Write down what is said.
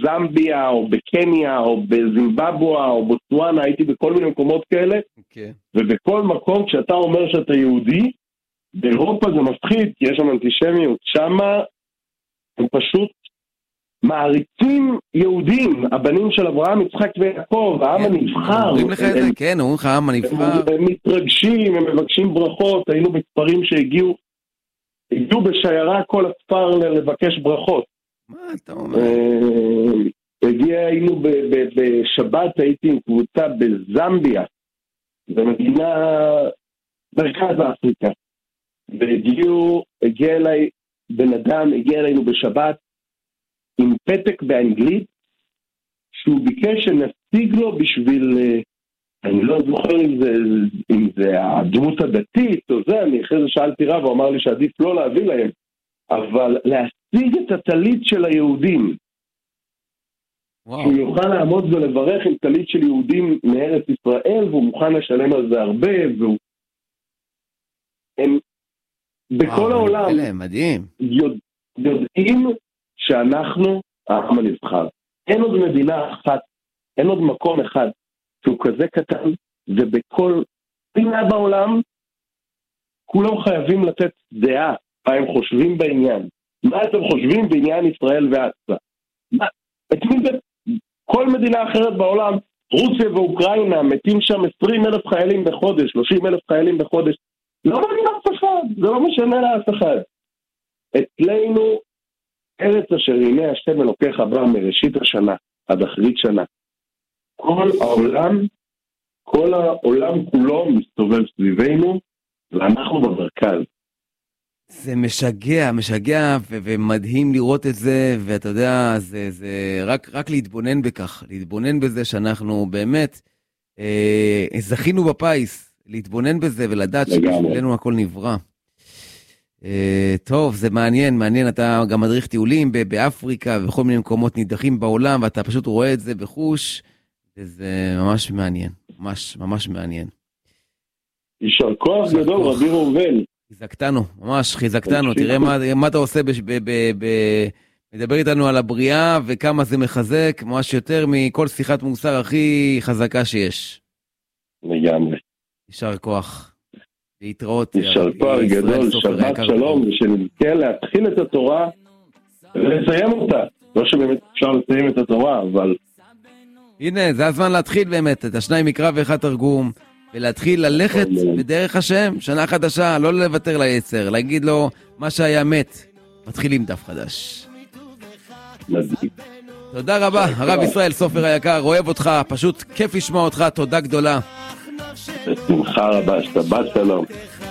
בזמביה, או בקניה, או בזימבבואה, או בוטסואנה, הייתי בכל מיני מקומות כאלה, ובכל מקום, כשאתה אומר שאתה יהודי, באירופה זה מפחיד, כי יש שם אנטישמיות, שמה הם פשוט מעריצים יהודים, הבנים של אברהם, יצחק ויעקב, העם הנבחר. אומרים לך את זה, כן, אומרים לך העם הנבחר. הם מתרגשים, הם מבקשים ברכות, היינו בכפרים שהגיעו בשיירה כל הכפר לבקש ברכות. מה אתה אומר? היינו בשבת, הייתי עם קבוצה בזמביה, במדינה מרכז אפריקה, הגיע אליי בן אדם, הגיע אלינו בשבת, עם פתק באנגלית, שהוא ביקש שנציג לו בשביל, אני לא זוכר אם זה הדמות הדתית או זה, אני אחרי זה שאלתי רב, הוא אמר לי שעדיף לא להביא להם, אבל להשיג את הטלית של היהודים, שהוא יוכל לעמוד ולברך עם טלית של יהודים מארץ ישראל, והוא מוכן לשלם על זה הרבה, הם בכל העולם מדהים. יודעים שאנחנו העם הנבחר. אין עוד מדינה אחת, אין עוד מקום אחד שהוא כזה קטן, ובכל פינה בעולם כולם חייבים לתת דעה מה הם חושבים בעניין. מה אתם חושבים בעניין ישראל ועזה? כל מדינה אחרת בעולם, רוסיה ואוקראינה, מתים שם 20,000 חיילים בחודש, 30,000 חיילים בחודש. לא מעניין אף אחד, זה לא משנה לאף אחד. אצלנו ארץ אשר הנה השם אלוקיך בא מראשית השנה עד אחרית שנה. כל העולם כולו מסתובב סביבנו, ואנחנו במרכז. זה משגע ומדהים לראות את זה, ואתה יודע, זה רק להתבונן בכך, להתבונן בזה שאנחנו באמת זכינו בפייס, להתבונן בזה ולדעת שבשבילנו הכל נברא. טוב, זה מעניין, אתה גם מדריך טיולים באפריקה ובכל מיני מקומות נידחים בעולם, ואתה פשוט רואה את זה בחוש, וזה ממש מעניין, ממש מעניין. יישר כוח גדול, רבי ראובן. ממש חיזקתנו, תראה מה אתה עושה, מדבר איתנו על הבריאה, וכמה זה מחזק, ממש יותר מכל שיחת מוסר הכי חזקה שיש. לגמרי. יישר כוח. להתראות. יישר כוח גדול, שבת שלום, ושנזכה להתחיל את התורה ולסיים אותה. לא שבאמת אפשר לסיים את התורה, אבל... הנה, זה הזמן להתחיל באמת, את השניים מקרא ואחד תרגום, ולהתחיל ללכת בדרך השם, שנה חדשה, לא לוותר ליצר, להגיד לו מה שהיה מת, מתחילים דף חדש. תודה רבה, הרב ישראל סופר היקר, אוהב אותך, פשוט כיף לשמוע אותך, תודה גדולה. בשמחה רבה, שבת שלום.